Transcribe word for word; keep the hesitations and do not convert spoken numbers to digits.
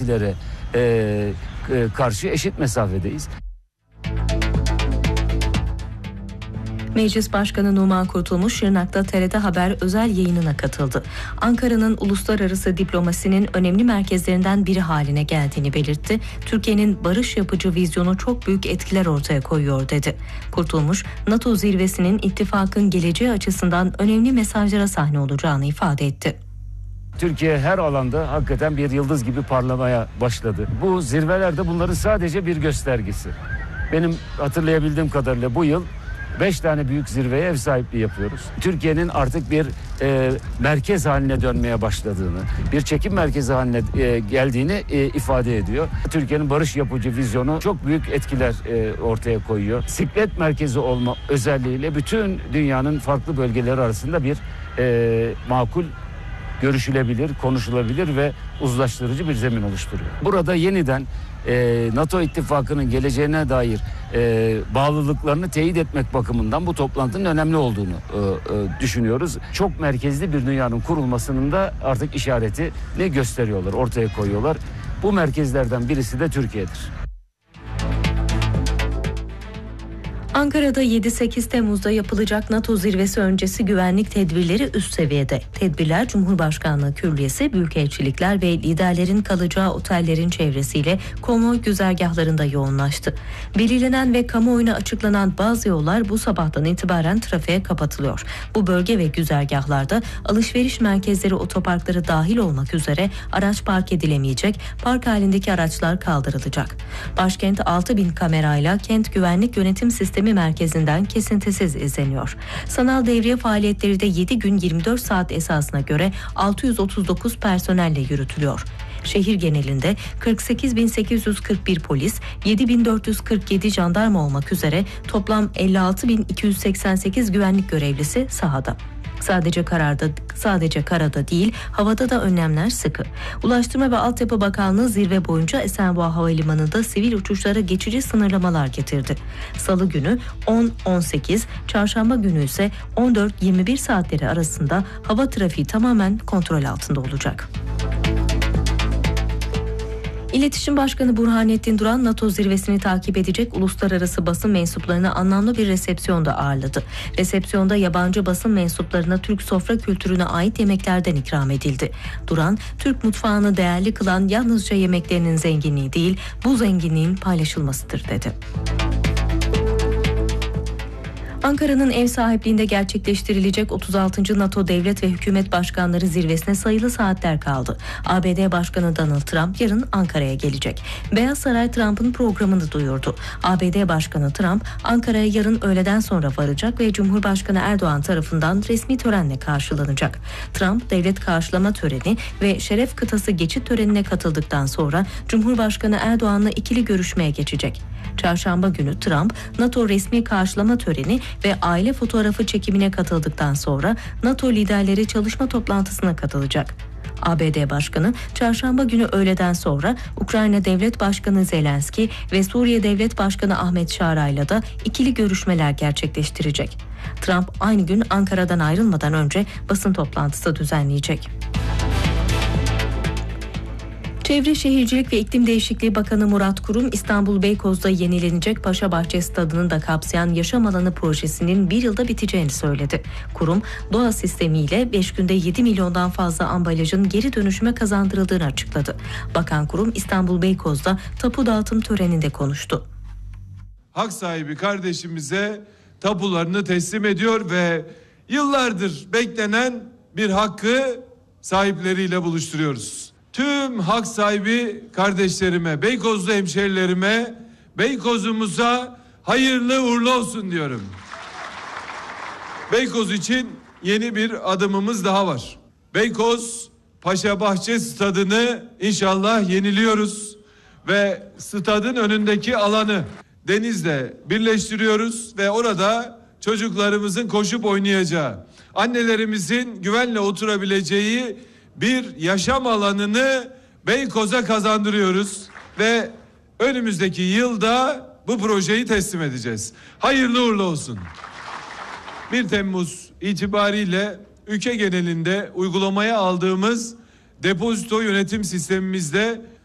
ülkelere e, e, karşı eşit mesafedeyiz. Meclis Başkanı Numan Kurtulmuş, Şırnak'ta T R T Haber özel yayınına katıldı. Ankara'nın uluslararası diplomasinin önemli merkezlerinden biri haline geldiğini belirtti. Türkiye'nin barış yapıcı vizyonu çok büyük etkiler ortaya koyuyor dedi. Kurtulmuş, NATO zirvesinin ittifakın geleceği açısından önemli mesajlara sahne olacağını ifade etti. Türkiye her alanda hakikaten bir yıldız gibi parlamaya başladı. Bu zirvelerde bunların sadece bir göstergesi. Benim hatırlayabildiğim kadarıyla bu yıl Beş tane büyük zirveye ev sahipliği yapıyoruz. Türkiye'nin artık bir e, merkez haline dönmeye başladığını, bir çekim merkezi haline e, geldiğini e, ifade ediyor. Türkiye'nin barış yapıcı vizyonu çok büyük etkiler e, ortaya koyuyor. Siklet merkezi olma özelliğiyle bütün dünyanın farklı bölgeleri arasında bir e, makul, görüşülebilir, konuşulabilir ve uzlaştırıcı bir zemin oluşturuyor. Burada yeniden e, NATO ittifakının geleceğine dair e, bağlılıklarını teyit etmek bakımından bu toplantının önemli olduğunu e, e, düşünüyoruz. Çok merkezli bir dünyanın kurulmasının da artık işaretini gösteriyorlar, ortaya koyuyorlar. Bu merkezlerden birisi de Türkiye'dir. Ankara'da yedi sekiz Temmuz'da yapılacak NATO zirvesi öncesi güvenlik tedbirleri üst seviyede. Tedbirler Cumhurbaşkanlığı Külliyesi, büyükelçilikler ve liderlerin kalacağı otellerin çevresiyle konvoy güzergahlarında yoğunlaştı. Belirlenen ve kamuoyuna açıklanan bazı yollar bu sabahtan itibaren trafiğe kapatılıyor. Bu bölge ve güzergahlarda alışveriş merkezleri, otoparkları dahil olmak üzere araç park edilemeyecek, park halindeki araçlar kaldırılacak. Başkent altı bin kamerayla kent güvenlik yönetim sistemi merkezinden kesintisiz izleniyor. Sanal devriye faaliyetleri de yedi gün yirmi dört saat esasına göre altı yüz otuz dokuz personelle yürütülüyor. Şehir genelinde kırk sekiz bin sekiz yüz kırk bir polis, yedi bin dört yüz kırk yedi jandarma olmak üzere toplam elli altı bin iki yüz seksen sekiz güvenlik görevlisi sahada. Sadece kararda, sadece karada değil, havada da önlemler sıkı. Ulaştırma ve Altyapı Bakanlığı zirve boyunca Esenboğa Havalimanı'nda sivil uçuşlara geçici sınırlamalar getirdi. Salı günü on on sekiz, çarşamba günü ise on dört yirmi bir saatleri arasında hava trafiği tamamen kontrol altında olacak. İletişim Başkanı Burhanettin Duran, NATO zirvesini takip edecek uluslararası basın mensuplarını anlamlı bir resepsiyonda ağırladı. Resepsiyonda yabancı basın mensuplarına Türk sofra kültürüne ait yemeklerden ikram edildi. Duran, Türk mutfağını değerli kılan yalnızca yemeklerinin zenginliği değil, bu zenginliğin paylaşılmasıdır dedi. Ankara'nın ev sahipliğinde gerçekleştirilecek otuz altıncı NATO Devlet ve Hükümet Başkanları Zirvesi'ne sayılı saatler kaldı. A B D Başkanı Donald Trump yarın Ankara'ya gelecek. Beyaz Saray Trump'ın programını duyurdu. A B D Başkanı Trump Ankara'ya yarın öğleden sonra varacak ve Cumhurbaşkanı Erdoğan tarafından resmi törenle karşılanacak. Trump devlet karşılama töreni ve şeref kıtası geçit törenine katıldıktan sonra Cumhurbaşkanı Erdoğan'la ikili görüşmeye geçecek. Çarşamba günü Trump, NATO resmi karşılama töreni ve aile fotoğrafı çekimine katıldıktan sonra NATO liderleri çalışma toplantısına katılacak. A B D Başkanı çarşamba günü öğleden sonra Ukrayna Devlet Başkanı Zelenski ve Suriye Devlet Başkanı Ahmet Şara'yla da ikili görüşmeler gerçekleştirecek. Trump aynı gün Ankara'dan ayrılmadan önce basın toplantısı düzenleyecek. Çevre Şehircilik ve İklim Değişikliği Bakanı Murat Kurum, İstanbul Beykoz'da yenilenecek Paşabahçe Stadı'nı da kapsayan Yaşam Alanı projesinin bir yılda biteceğini söyledi. Kurum, doğa sistemiyle beş günde yedi milyondan fazla ambalajın geri dönüşüme kazandırıldığını açıkladı. Bakan Kurum, İstanbul Beykoz'da tapu dağıtım töreninde konuştu. Hak sahibi kardeşimize tapularını teslim ediyor ve yıllardır beklenen bir hakkı sahipleriyle buluşturuyoruz. Tüm hak sahibi kardeşlerime, Beykozlu hemşerilerime, Beykoz'umuza hayırlı uğurlu olsun diyorum. Beykoz için yeni bir adımımız daha var. Beykoz Paşabahçe Stadı'nı inşallah yeniliyoruz ve stadın önündeki alanı denizle birleştiriyoruz ve orada çocuklarımızın koşup oynayacağı, annelerimizin güvenle oturabileceği bir yaşam alanını Beykoz'a kazandırıyoruz ve önümüzdeki yılda bu projeyi teslim edeceğiz. Hayırlı uğurlu olsun. bir Temmuz itibariyle ülke genelinde uygulamaya aldığımız depozito yönetim sistemimizde